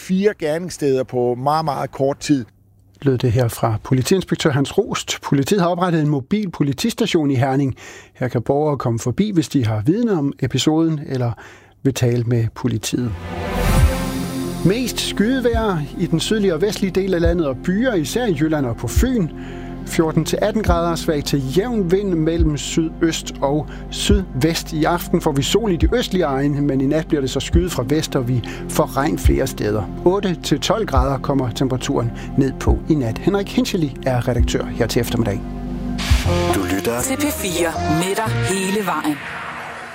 4 gerningssteder på meget, meget kort tid. Lød det her fra politiinspektør Hans Rost. Politiet har oprettet en mobil politistation i Herning. Her kan borgere komme forbi, hvis de har viden om episoden eller vil tale med politiet. Mest skydevejr i den sydlige og vestlige del af landet og byer, især i Jylland og på Fyn. 14-18 grader, svag til jævn vind mellem sydøst og sydvest. I aften får vi sol i de østlige egne, men i nat bliver det så skyet fra vest, og vi får regn flere steder. 8-12 grader kommer temperaturen ned på i nat. Henrik Hinchely er redaktør her til eftermiddag. Du lytter til P4 med dig hele vejen.